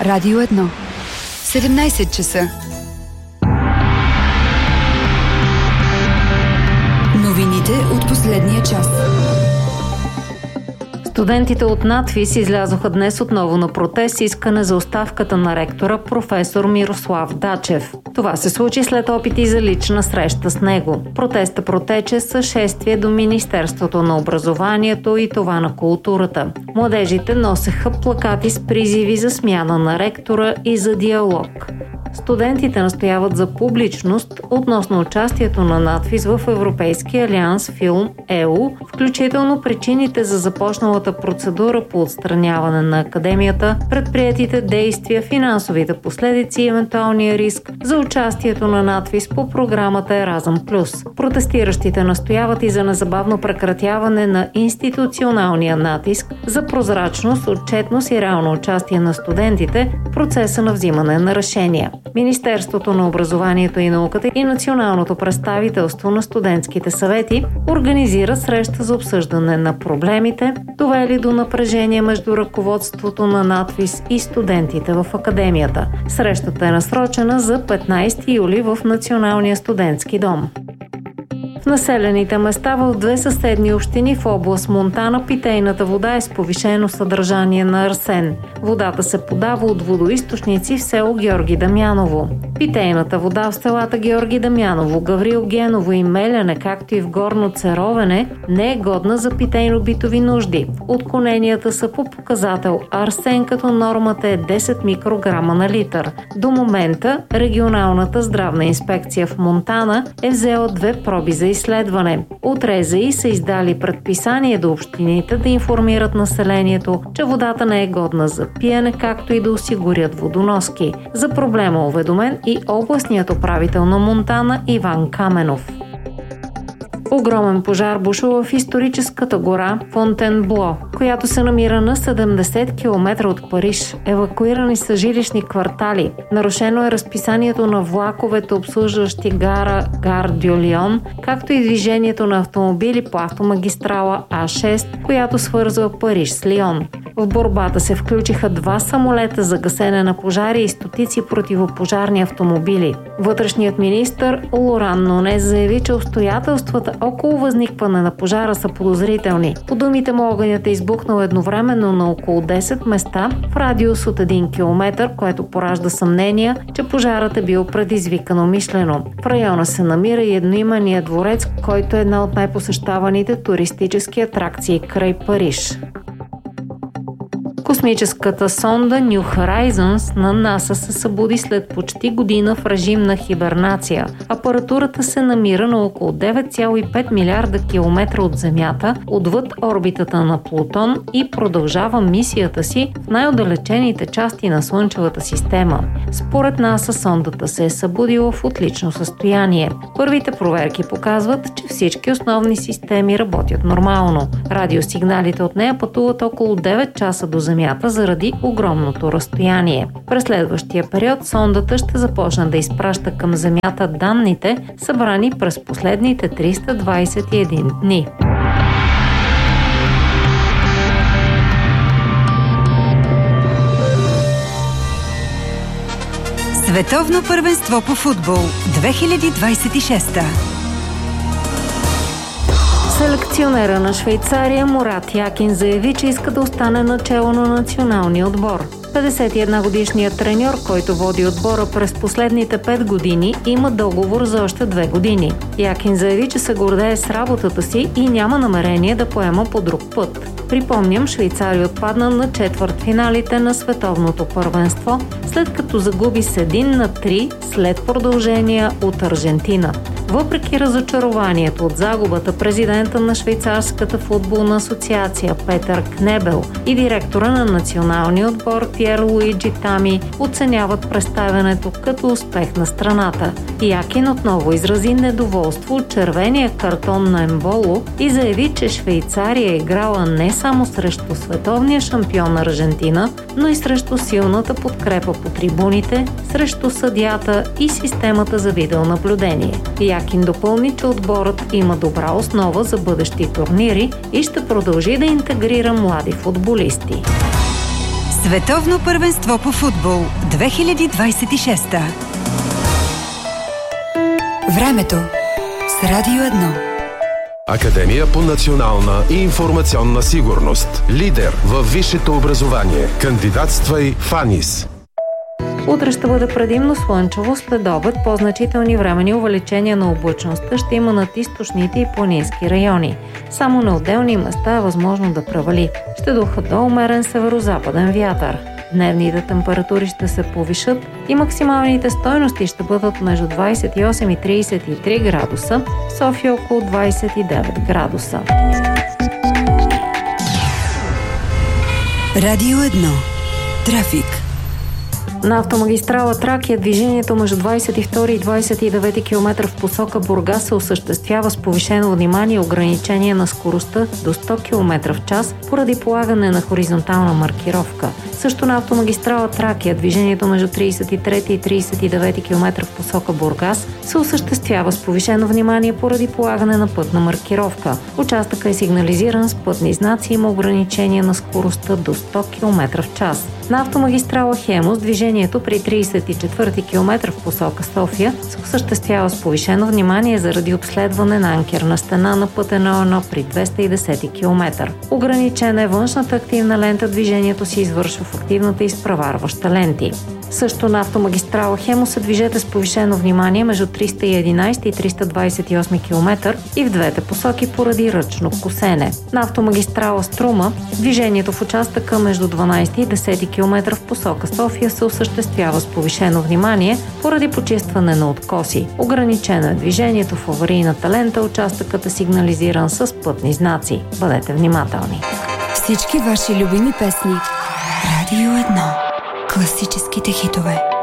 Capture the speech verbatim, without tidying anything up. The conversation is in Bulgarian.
Радио едно. седемнайсет часа. Новините от последния час. Студентите от НАТФИЗ излязоха днес отново на протест с искане за оставката на ректора професор Мирослав Дачев. Това се случи след опити за лична среща с него. Протестът протече с шествие до Министерството на образованието и това на културата. Младежите носеха плакати с призиви за смяна на ректора и за диалог. Студентите настояват за публичност относно участието на НАТФИЗ в Европейския алианс Филм ЕУ, включително причините за започналата процедура по отстраняване на академията, предприетите действия, финансовите последици и евентуалния риск за участието на НАТФИЗ по програмата Еразъм плюс. Протестиращите настояват и за незабавно прекратяване на институционалния натиск за прозрачност, отчетност и реално участие на студентите в процеса на взимане на решения. Министерството на образованието и науката и Националното представителство на студентските съвети организира среща за обсъждане на проблемите, довели до напрежение между ръководството на НАТФИЗ и студентите в академията. Срещата е насрочена за петнайсети юли в Националния студентски дом. В населените места в две съседни общини в област Монтана питейната вода е с повишено съдържание на арсен. Водата се подава от водоизточници в село Георги Дамяново. Питейната вода в селата Георги Дамяново, Гаврил Геново и Меляне, както и в Горно Церовене, не е годна за питейно-битови нужди. Отклоненията са по показател арсен, като нормата е десет микрограма на литър. До момента регионалната здравна инспекция в Монтана е взела две проби за изследване. От РЗИ са издали предписание до общините да информират населението, че водата не е годна за пиене, както и да осигурят водоноски. За проблема уведомен и областният управител на Монтана Иван Каменов. Огромен пожар бушува в историческата гора Фонтенбло, която се намира на седемдесет километра от Париж. Евакуирани са жилищни квартали. Нарушено е разписанието на влаковете, обслужващи гара Гар дю Лион, както и движението на автомобили по автомагистрала А шест, която свързва Париж с Лион. В борбата се включиха два самолета за гасене на пожари и стотици противопожарни автомобили. Вътрешният министър Лоран Нунес заяви, че обстоятелствата около възникване на пожара са подозрителни. По думите му, огънят е избухнал едновременно на около десет места в радиус от един километър, което поражда съмнения, че пожарът е бил предизвикан умишлено. В района се намира и едноименният дворец, който е една от най-посещаваните туристически атракции край Париж. Космическата сонда New Horizons на НАСА се събуди след почти година в режим на хибернация. Апаратурата се намира на около девет цяло и пет милиарда километра от Земята, отвъд орбитата на Плутон и продължава мисията си в най-отдалечените части на Слънчевата система. Според НАСА сондата се е събудила в отлично състояние. Първите проверки показват, че всички основни системи работят нормално. Радиосигналите от нея пътуват около девет часа до Земята заради огромното разстояние. През следващия период сондата ще започне да изпраща към Земята данните, събрани през последните триста двайсет и един дни. Световно първенство по футбол две хиляди двайсет и шеста. Селекционера на Швейцария Мурат Якин заяви, че иска да остане начело на националния отбор. петдесет и една годишният треньор, който води отбора през последните пет години, има договор за още две години. Якин заяви, че се гордее с работата си и няма намерение да поема по друг път. Припомням, Швейцария отпадна на четвъртфиналите на световното първенство, след като загуби с един на три след продължения от Аржентина. Въпреки разочарованието от загубата, президента на Швейцарската футболна асоциация Петър Кнебел и директора на националния отбор Пьер Луиджи Тами оценяват представянето като успех на страната. Якин отново изрази недоволство от червения картон на Емболо и заяви, че Швейцария е играла не само срещу световния шампион Аржентина, но и срещу силната подкрепа по трибуните, срещу съдията и системата за видеонаблюдение. Якин допълни, че отборът има добра основа за бъдещи турнири и ще продължи да интегрира млади футболисти. Световно първенство по футбол две хиляди двадесет и шеста. Времето с Радио едно. Академия по национална и информационна сигурност. Лидер във висшето образование. Кандидатствай в АНИС. Утре ще бъде предимно слънчево, след обед по-значителни времени увеличения на облачността ще има над източните и планински райони. Само на отделни места е възможно да превали. Ще духа до умерен северо-западен вятър. Дневните температури ще се повишат и максималните стойности ще бъдат между двадесет и осем и тридесет и три градуса, в София около двадесет и девет градуса. Радио едно. Трафик. На автомагистрала Тракия движението между двадесет и втори и двадесет и девети километър в посока Бургас се осъществява с повишено внимание и ограничение на скоростта до сто километра в час поради полагане на хоризонтална маркировка. Също на автомагистрала Тракия движението между тридесет и трети и тридесет и девети километър в посока Бургас се осъществява с повишено внимание поради полагане на пътна маркировка. Участъкът е сигнализиран с пътни знаци и има ограничение на скоростта до сто километра в час. На автомагистрала Хемус движението при тридесет и четвърти километър в посока София се осъществява с повишено внимание заради обследване на анкерна стена на път едно едно при двеста и десети километър. Ограничена е външната активна лента, движението се извършва в активната изпреварваща ленти. Също на автомагистрала Хемус се движете с повишено внимание между триста и единадесети и триста двадесет и осми километър и в двете посоки поради ръчно косене. На автомагистрала Струма движението в участъка между дванадесети и десети километър в посока София се осъществява с повишено внимание поради почистване на откоси. Ограничено е движението в аварийната лента, участъкът е сигнализиран с пътни знаци. Бъдете внимателни. Всички ваши любими песни. Радио едно. Класическите хитове.